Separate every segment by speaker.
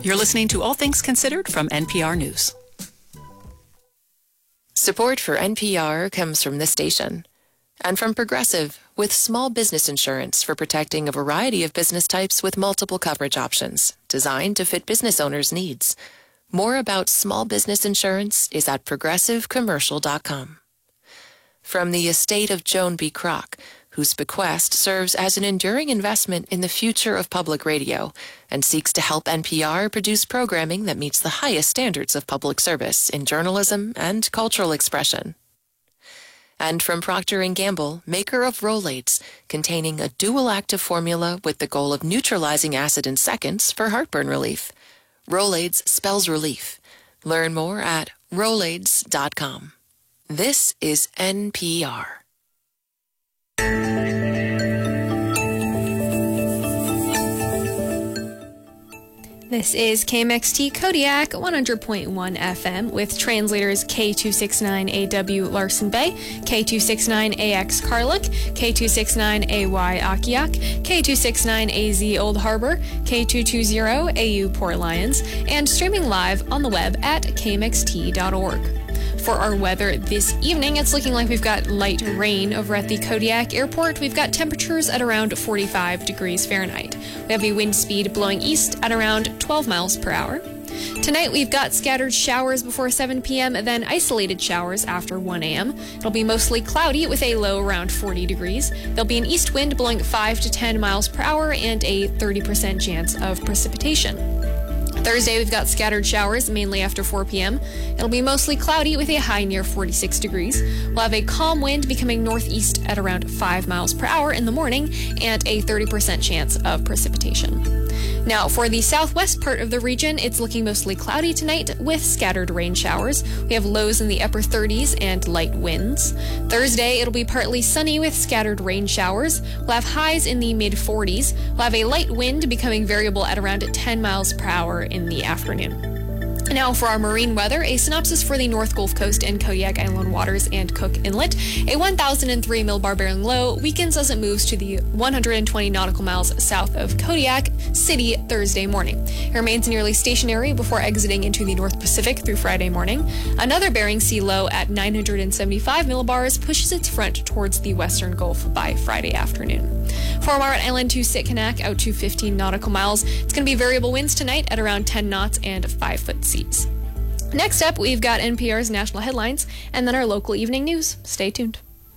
Speaker 1: You're listening to All Things Considered from NPR News.
Speaker 2: Support for NPR comes from this station and from Progressive, with small business insurance for protecting a variety of business types with multiple coverage options designed to fit business owners' needs. More about small business insurance is at progressivecommercial.com. From the estate of Joan B. Kroc, whose bequest serves as an enduring investment in the future of public radio and seeks to help NPR produce programming that meets the highest standards of public service in journalism and cultural expression. And from Procter & Gamble, maker of Rolaids, containing a dual active formula with the goal of neutralizing acid in seconds for heartburn relief. Rolaids spells relief. Learn more at Rolaids.com. This is NPR.
Speaker 3: This is KMXT Kodiak 100.1 FM with translators K269AW Larson Bay, K269AX Karluk, K269AY Akiak, K269AZ Old Harbor, K220AU Port Lions, and streaming live on the web at kmxt.org. For our weather this evening, it's looking like we've got light rain over at the Kodiak Airport. We've got temperatures at around 45 degrees Fahrenheit. We have a wind speed blowing east at around 12 miles per hour. Tonight, we've got scattered showers before 7 p.m., then isolated showers after 1 a.m. It'll be mostly cloudy with a low around 40 degrees. There'll be an east wind blowing 5 to 10 miles per hour and a 30% chance of precipitation. Thursday, we've got scattered showers, mainly after 4 p.m. It'll be mostly cloudy with a high near 46 degrees. We'll have a calm wind becoming northeast at around 5 miles per hour in the morning and a 30% chance of precipitation. Now, for the southwest part of the region, it's looking mostly cloudy tonight with scattered rain showers. We have lows in the upper 30s and light winds. Thursday, it'll be partly sunny with scattered rain showers. We'll have highs in the mid-40s. We'll have a light wind becoming variable at around 10 miles per hour in the afternoon. Now for our marine weather, a synopsis for the North Gulf Coast and Kodiak Island waters and Cook Inlet. A 1,003 millibar bearing low weakens as it moves to the 120 nautical miles south of Kodiak City Thursday morning. It remains nearly stationary before exiting into the North Pacific through Friday morning. Another Bering Sea low at 975 millibars pushes its front towards the Western Gulf by Friday afternoon. For Margaret Island to Sitkinak out to 15 nautical miles, it's going to be variable winds tonight at around 10 knots and 5-foot seas. Next up, we've got NPR's national headlines and then our local evening news. Stay tuned.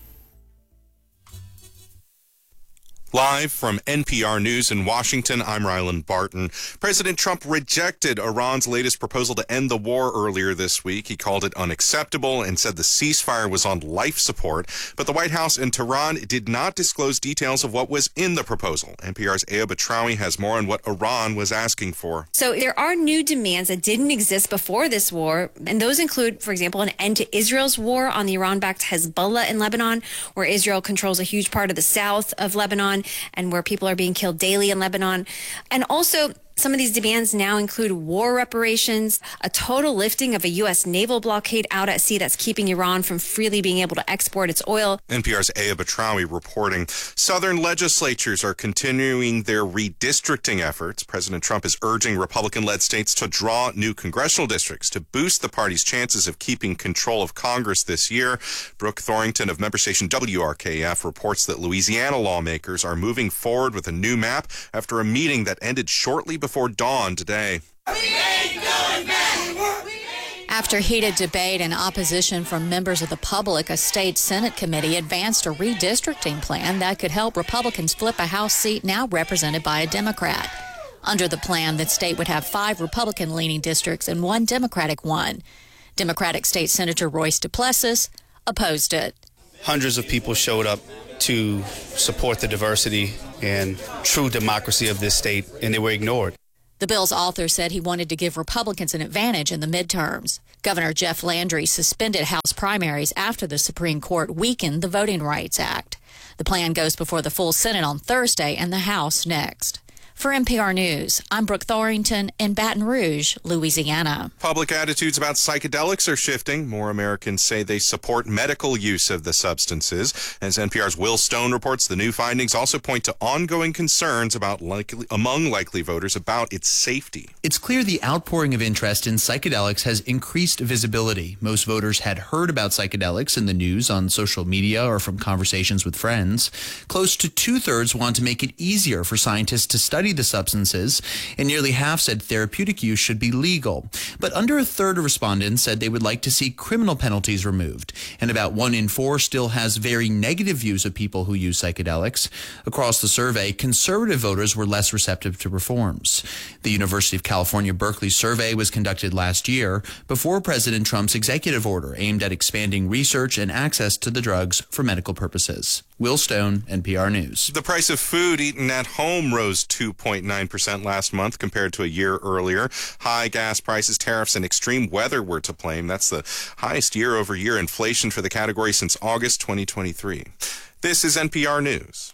Speaker 4: Live from NPR News in Washington, I'm Ryland Barton. President Trump rejected Iran's latest proposal to end the war earlier this week. He called it unacceptable and said the ceasefire was on life support. But the White House in Tehran did not disclose details of what was in the proposal. NPR's Aya Batrawi has more on what Iran was asking for.
Speaker 5: So there are new demands that didn't exist before this war, and those include, for example, an end to Israel's war on the Iran-backed Hezbollah in Lebanon, where Israel controls a huge part of the south of Lebanon, and where people are being killed daily in Lebanon. And also, some of these demands now include war reparations, a total lifting of a U.S. naval blockade out at sea that's keeping Iran from freely being able to export its oil.
Speaker 4: NPR's Aya Batrawi reporting. Southern legislatures are continuing their redistricting efforts. President Trump is urging Republican-led states to draw new congressional districts to boost the party's chances of keeping control of Congress this year. Brooke Thorington of member station WRKF reports that Louisiana lawmakers are moving forward with a new map after a meeting that ended shortly before dawn today.
Speaker 6: After heated debate and opposition from members of the public, a state Senate committee advanced a redistricting plan that could help Republicans flip a House seat now represented by a Democrat. Under the plan, the state would have 5 Republican-leaning districts and 1 Democratic one. Democratic State Senator Royce DePlessis opposed it.
Speaker 7: Hundreds of people showed up to support the diversity and true democracy of this state, and they were ignored.
Speaker 6: The bill's author said he wanted to give Republicans an advantage in the midterms. Governor Jeff Landry suspended House primaries after the Supreme Court weakened the Voting Rights Act. The plan goes before the full Senate on Thursday and the House next. For NPR News, I'm Brooke Thorington in Baton Rouge, Louisiana.
Speaker 4: Public attitudes about psychedelics are shifting. More Americans say they support medical use of the substances. As NPR's Will Stone reports, the new findings also point to ongoing concerns among likely voters about its safety.
Speaker 8: It's clear the outpouring of interest in psychedelics has increased visibility. Most voters had heard about psychedelics in the news, on social media, or from conversations with friends. Close to two-thirds want to make it easier for scientists to study the substances, and nearly half said therapeutic use should be legal. But under a third of respondents said they would like to see criminal penalties removed, and about 1 in 4 still has very negative views of people who use psychedelics. Across the survey, conservative voters were less receptive to reforms. The University of California, Berkeley survey was conducted last year before President Trump's executive order aimed at expanding research and access to the drugs for medical purposes. Will Stone, NPR News.
Speaker 4: The price of food eaten at home rose 2.9% last month compared to a year earlier. High gas prices, tariffs, and extreme weather were to blame. That's the highest year-over-year inflation for the category since August 2023. This is NPR News.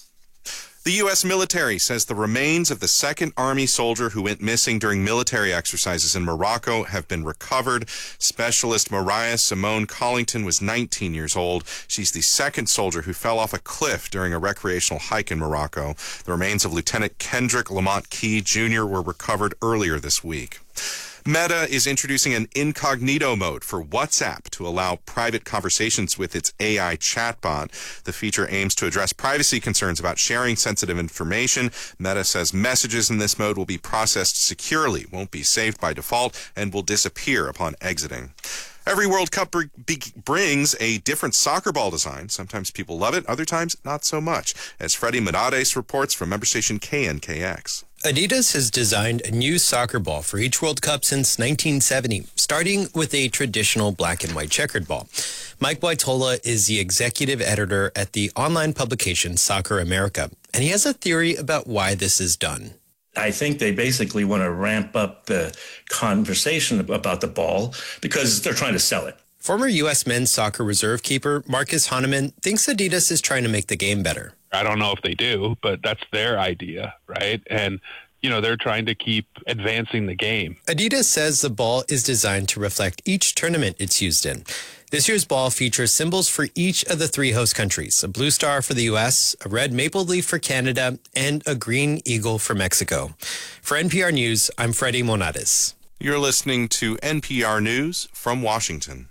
Speaker 4: The U.S. military says the remains of the second Army soldier who went missing during military exercises in Morocco have been recovered. Specialist Mariah Simone Collington was 19 years old. She's the second soldier who fell off a cliff during a recreational hike in Morocco. The remains of Lieutenant Kendrick Lamont Key Jr. were recovered earlier this week. Meta is introducing an incognito mode for WhatsApp to allow private conversations with its AI chatbot. The feature aims to address privacy concerns about sharing sensitive information. Meta says messages in this mode will be processed securely, won't be saved by default, and will disappear upon exiting. Every World Cup brings a different soccer ball design. Sometimes people love it, other times not so much. As Freddie Monades reports from member station KNKX.
Speaker 9: Adidas has designed a new soccer ball for each World Cup since 1970, starting with a traditional black and white checkered ball. Mike Boitola is the executive editor at the online publication Soccer America, and he has a theory about why this is done.
Speaker 10: I think they basically want to ramp up the conversation about the ball because they're trying to sell it.
Speaker 9: Former U.S. men's soccer reserve keeper Marcus Hahnemann thinks Adidas is trying to make the game better.
Speaker 11: I don't know if they do, but that's their idea, right? And, they're trying to keep advancing the game.
Speaker 9: Adidas says the ball is designed to reflect each tournament it's used in. This year's ball features symbols for each of the 3 host countries, a blue star for the U.S., a red maple leaf for Canada, and a green eagle for Mexico. For NPR News, I'm Freddie Monades.
Speaker 4: You're listening to NPR News from Washington.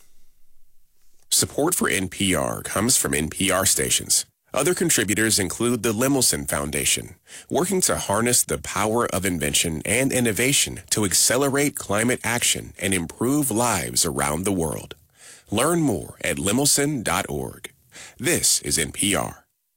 Speaker 12: Support for NPR comes from NPR stations. Other contributors include the Lemelson Foundation, working to harness the power of invention and innovation to accelerate climate action and improve lives around the world. Learn more at lemelson.org. This is NPR.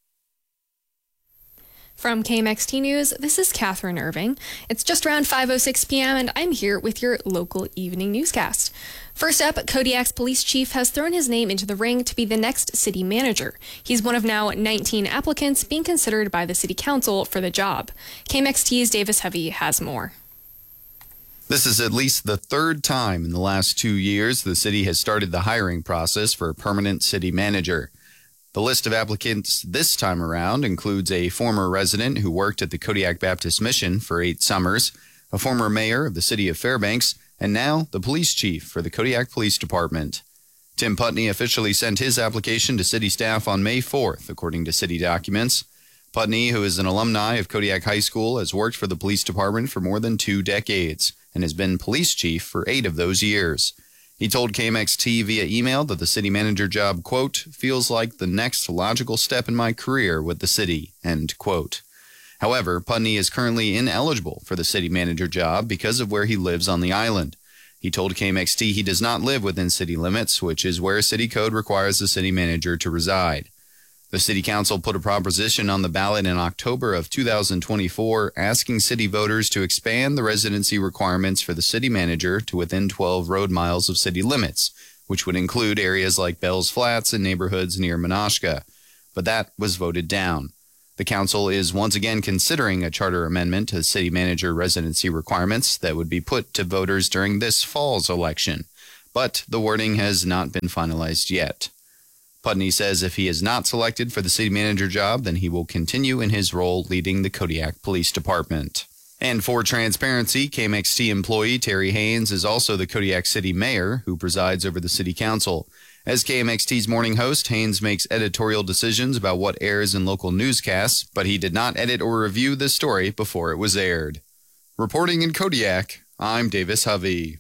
Speaker 3: From KMXT News, this is Catherine Irving. It's just around 5:06 p.m. and I'm here with your local evening newscast. First up, Kodiak's police chief has thrown his name into the ring to be the next city manager. He's one of now 19 applicants being considered by the city council for the job. KMXT's Davis Hovey has more.
Speaker 13: This is at least the third time in the last 2 years the city has started the hiring process for a permanent city manager. The list of applicants this time around includes a former resident who worked at the Kodiak Baptist Mission for 8 summers, a former mayor of the city of Fairbanks, and now the police chief for the Kodiak Police Department. Tim Putney officially sent his application to city staff on May 4th, according to city documents. Putney, who is an alumni of Kodiak High School, has worked for the police department for more than 2 decades and has been police chief for 8 of those years. He told KMXT via email that the city manager job, quote, feels like the next logical step in my career with the city, end quote. However, Putney is currently ineligible for the city manager job because of where he lives on the island. He told KMXT he does not live within city limits, which is where city code requires the city manager to reside. The city council put a proposition on the ballot in October of 2024 asking city voters to expand the residency requirements for the city manager to within 12 road miles of city limits, which would include areas like Bell's Flats and neighborhoods near Menasha. But that was voted down. The council is once again considering a charter amendment to city manager residency requirements that would be put to voters during this fall's election, but the wording has not been finalized yet. Putney says if he is not selected for the city manager job, then he will continue in his role leading the Kodiak Police Department. And for transparency, KMXT employee Terry Haynes is also the Kodiak City Mayor, who presides over the City Council. As KMXT's morning host, Haynes makes editorial decisions about what airs in local newscasts, but he did not edit or review this story before it was aired. Reporting in Kodiak, I'm Davis Hovey.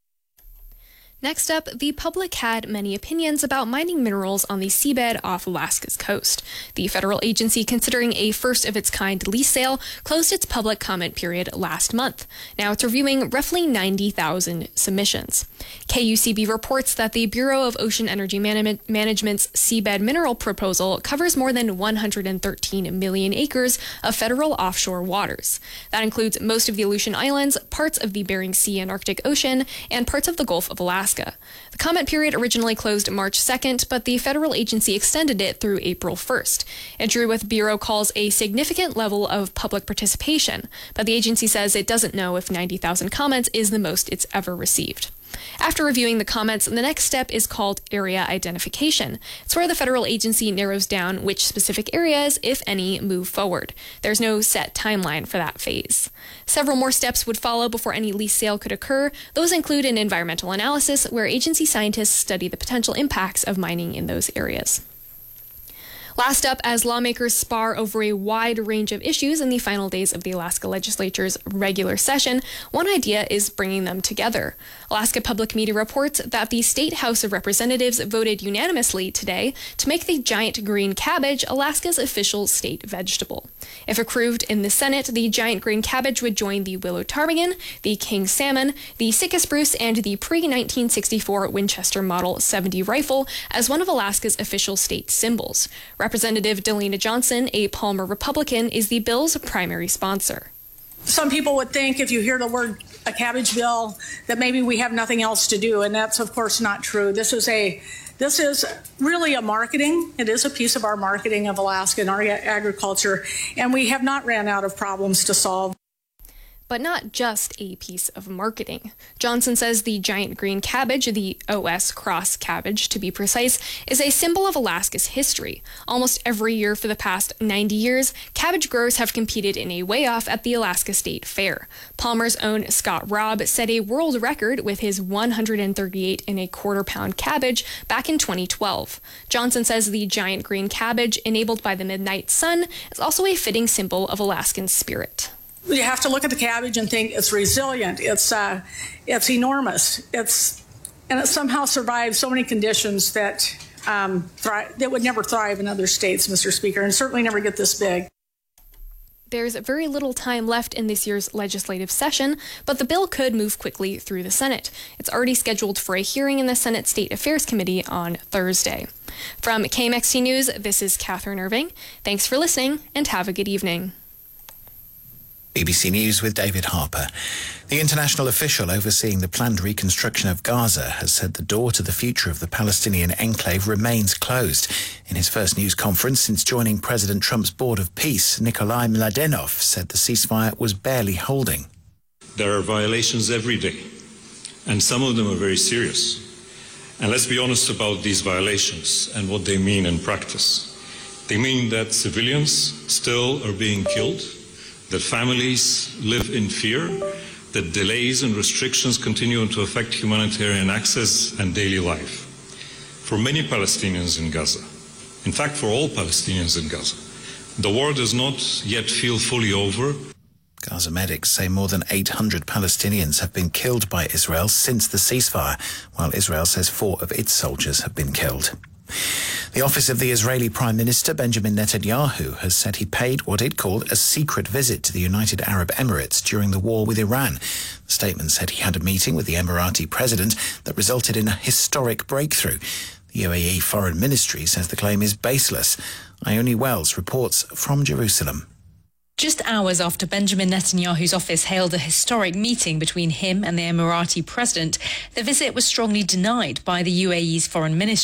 Speaker 3: Next up, the public had many opinions about mining minerals on the seabed off Alaska's coast. The federal agency considering a first-of-its-kind lease sale closed its public comment period last month. Now it's reviewing roughly 90,000 submissions. KUCB reports that the Bureau of Ocean Energy Management's seabed mineral proposal covers more than 113 million acres of federal offshore waters. That includes most of the Aleutian Islands, parts of the Bering Sea and Arctic Ocean, and parts of the Gulf of Alaska. The comment period originally closed March 2nd, but the federal agency extended it through April 1st. It drew what the Bureau calls a significant level of public participation, but the agency says it doesn't know if 90,000 comments is the most it's ever received. After reviewing the comments, the next step is called area identification. It's where the federal agency narrows down which specific areas, if any, move forward. There's no set timeline for that phase. Several more steps would follow before any lease sale could occur. Those include an environmental analysis where agency scientists study the potential impacts of mining in those areas. Last up, as lawmakers spar over a wide range of issues in the final days of the Alaska Legislature's regular session, one idea is bringing them together. Alaska Public Media reports that the State House of Representatives voted unanimously today to make the giant green cabbage Alaska's official state vegetable. If approved in the Senate, the giant green cabbage would join the willow ptarmigan, the king salmon, the Sitka spruce, and the pre-1964 Winchester Model 70 rifle as one of Alaska's official state symbols. Representative Delina Johnson, a Palmer Republican, is the bill's primary sponsor.
Speaker 14: Some people would think if you hear the word a cabbage bill that maybe we have nothing else to do, and that's of course not true. This is really a marketing. It is a piece of our marketing of Alaska and our agriculture, and we have not ran out of problems to solve.
Speaker 3: But not just a piece of marketing. Johnson says the giant green cabbage, the OS cross cabbage to be precise, is a symbol of Alaska's history. Almost every year for the past 90 years, cabbage growers have competed in a weigh-off at the Alaska State Fair. Palmer's own Scott Robb set a world record with his 138 1/4 pound cabbage back in 2012. Johnson says the giant green cabbage, enabled by the midnight sun, is also a fitting symbol of Alaskan spirit.
Speaker 14: You have to look at the cabbage and think it's resilient. It's enormous. And it somehow survives so many conditions that that would never thrive in other states, Mr. Speaker, and certainly never get this big.
Speaker 3: There's very little time left in this year's legislative session, but the bill could move quickly through the Senate. It's already scheduled for a hearing in the Senate State Affairs Committee on Thursday. From KMXT News, this is Catherine Irving. Thanks for listening, and have a good evening.
Speaker 15: BBC News with David Harper. The international official overseeing the planned reconstruction of Gaza has said the door to the future of the Palestinian enclave remains closed. In his first news conference since joining President Trump's Board of Peace, Nikolai Mladenov said the ceasefire was barely holding.
Speaker 16: There are violations every day, and some of them are very serious. And let's be honest about these violations and what they mean in practice. They mean that civilians still are being killed, that families live in fear, that delays and restrictions continue to affect humanitarian access and daily life. For many Palestinians in Gaza, in fact for all Palestinians in Gaza, the war does not yet feel fully over.
Speaker 15: Gaza medics say more than 800 Palestinians have been killed by Israel since the ceasefire, while Israel says 4 of its soldiers have been killed. The office of the Israeli Prime Minister Benjamin Netanyahu has said he paid what it called a secret visit to the United Arab Emirates during the war with Iran. The statement said he had a meeting with the Emirati president that resulted in a historic breakthrough. The UAE Foreign Ministry says the claim is baseless. Ione Wells reports from Jerusalem.
Speaker 17: Just hours after Benjamin Netanyahu's office hailed a historic meeting between him and the Emirati president, the visit was strongly denied by the UAE's foreign ministry.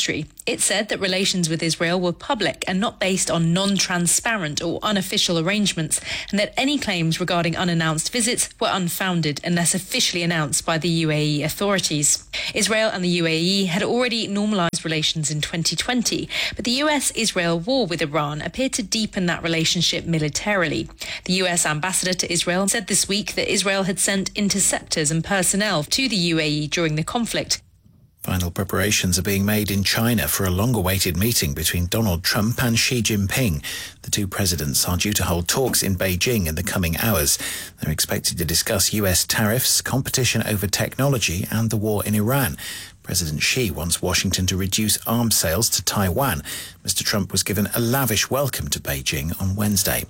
Speaker 17: It said that relations with Israel were public and not based on non-transparent or unofficial arrangements, and that any claims regarding unannounced visits were unfounded unless officially announced by the UAE authorities. Israel and the UAE had already normalized relations in 2020, but the US-Israel war with Iran appeared to deepen that relationship militarily. The US ambassador to Israel said this week that Israel had sent interceptors and personnel to the UAE during the conflict.
Speaker 15: Final preparations are being made in China for a long-awaited meeting between Donald Trump and Xi Jinping. The two presidents are due to hold talks in Beijing in the coming hours. They're expected to discuss US tariffs, competition over technology and the war in Iran. President Xi wants Washington to reduce arms sales to Taiwan. Mr. Trump was given a lavish welcome to Beijing on Wednesday.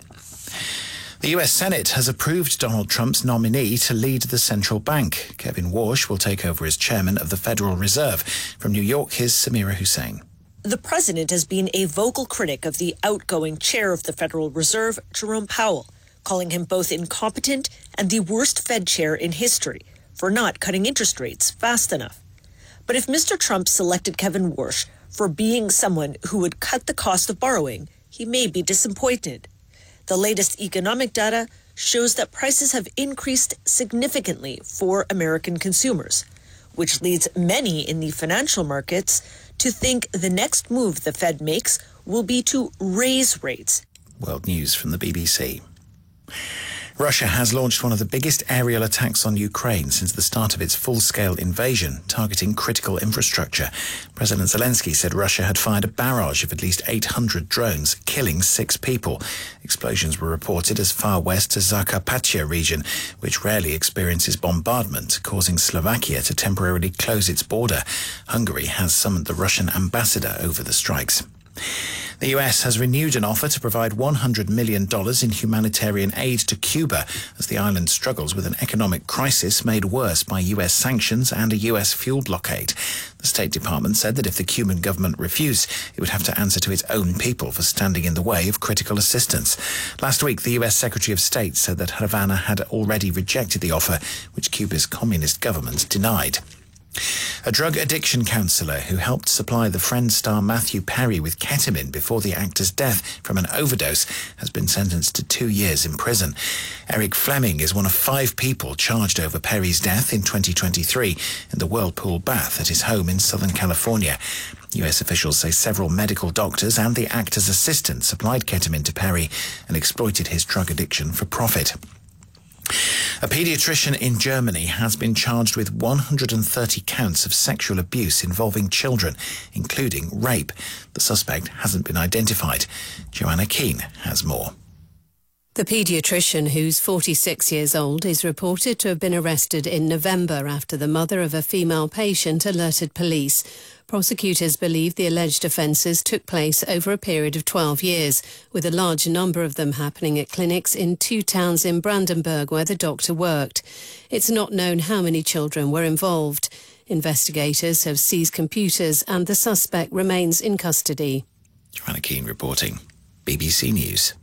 Speaker 15: The US Senate has approved Donald Trump's nominee to lead the central bank. Kevin Warsh will take over as chairman of the Federal Reserve. From New York, here's Samira Hussein.
Speaker 18: The president has been a vocal critic of the outgoing chair of the Federal Reserve, Jerome Powell, calling him both incompetent and the worst Fed chair in history for not cutting interest rates fast enough. But if Mr. Trump selected Kevin Warsh for being someone who would cut the cost of borrowing, he may be disappointed. The latest economic data shows that prices have increased significantly for American consumers, which leads many in the financial markets to think the next move the Fed makes will be to raise rates.
Speaker 15: World News from the BBC. Russia has launched one of the biggest aerial attacks on Ukraine since the start of its full-scale invasion, targeting critical infrastructure. President Zelensky said Russia had fired a barrage of at least 800 drones, killing 6 people. Explosions were reported as far west as Zakarpattia region, which rarely experiences bombardment, causing Slovakia to temporarily close its border. Hungary has summoned the Russian ambassador over the strikes. The US has renewed an offer to provide $100 million in humanitarian aid to Cuba as the island struggles with an economic crisis made worse by US sanctions and a US fuel blockade. The State Department said that if the Cuban government refused, it would have to answer to its own people for standing in the way of critical assistance. Last week, the US Secretary of State said that Havana had already rejected the offer, which Cuba's communist government denied. A drug addiction counsellor who helped supply the Friends star Matthew Perry with ketamine before the actor's death from an overdose has been sentenced to 2 years in prison. Eric Fleming is one of 5 people charged over Perry's death in 2023 in the Whirlpool bath at his home in Southern California. US officials say several medical doctors and the actor's assistant supplied ketamine to Perry and exploited his drug addiction for profit. A paediatrician in Germany has been charged with 130 counts of sexual abuse involving children, including rape. The suspect hasn't been identified. Joanna Keane has more.
Speaker 19: The paediatrician, who's 46 years old, is reported to have been arrested in November after the mother of a female patient alerted police. Prosecutors believe the alleged offences took place over a period of 12 years, with a large number of them happening at clinics in 2 towns in Brandenburg where the doctor worked. It's not known how many children were involved. Investigators have seized computers and the suspect remains in custody.
Speaker 15: Joanna Keane reporting. BBC News.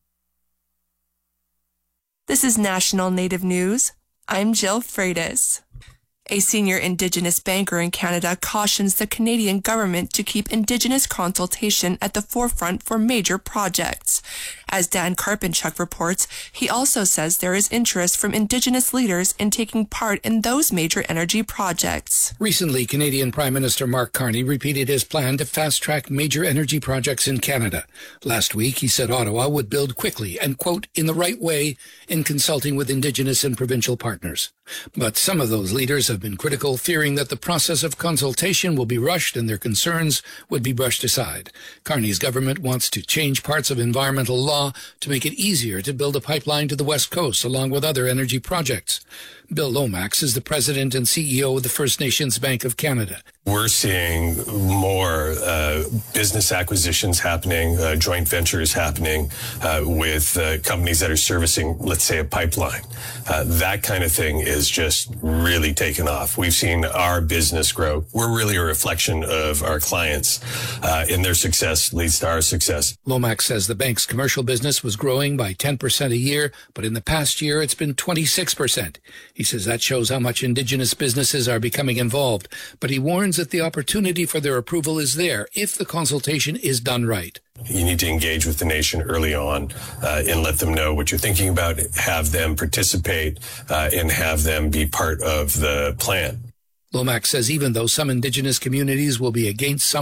Speaker 20: This is National Native News. I'm Jill Freitas. A senior Indigenous banker in Canada cautions the Canadian government to keep Indigenous consultation at the forefront for major projects. As Dan Karpinchuk reports, he also says there is interest from Indigenous leaders in taking part in those major energy projects.
Speaker 21: Recently, Canadian Prime Minister Mark Carney repeated his plan to fast-track major energy projects in Canada. Last week, he said Ottawa would build quickly and, quote, in the right way in consulting with Indigenous and provincial partners. But some of those leaders have been critical, fearing that the process of consultation will be rushed and their concerns would be brushed aside. Carney's government wants to change parts of environmental law to make it easier to build a pipeline to the West Coast, along with other energy projects. Bill Lomax is the president and CEO of the First Nations Bank of Canada.
Speaker 22: We're seeing more business acquisitions happening, joint ventures happening with companies that are servicing, let's say, a pipeline. That kind of thing is just really taken off. We've seen our business grow. We're really a reflection of our clients, and their success leads to our success.
Speaker 21: Lomax says the bank's commercial business was growing by 10% a year, but in the past year it's been 26%. He says that shows how much indigenous businesses are becoming involved, but he warns that the opportunity for their approval is there if the consultation is done right.
Speaker 22: You need to engage with the nation early on and let them know what you're thinking about, have them participate, and have them be part of the plan.
Speaker 21: Lomax says even though some indigenous communities will be against some